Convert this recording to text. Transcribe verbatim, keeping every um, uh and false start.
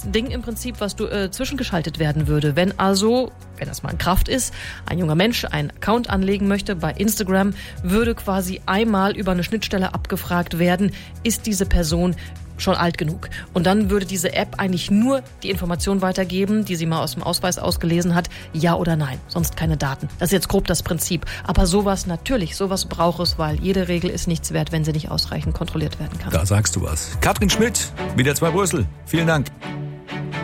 Ding im Prinzip, was du, äh, zwischengeschaltet werden würde. Wenn also, wenn das mal in Kraft ist, ein junger Mensch einen Account anlegen möchte bei Instagram, würde quasi einmal über eine Schnittstelle abgefragt werden, ist diese Person schon alt genug. Und dann würde diese App eigentlich nur die Information weitergeben, die sie mal aus dem Ausweis ausgelesen hat, ja oder nein, sonst keine Daten. Das ist jetzt grob das Prinzip. Aber sowas natürlich, sowas braucht es, weil jede Regel ist nichts wert, wenn sie nicht ausreichend kontrolliert werden kann. Da sagst du was. Katrin Schmidt, W D R zwei Brüssel. Vielen Dank.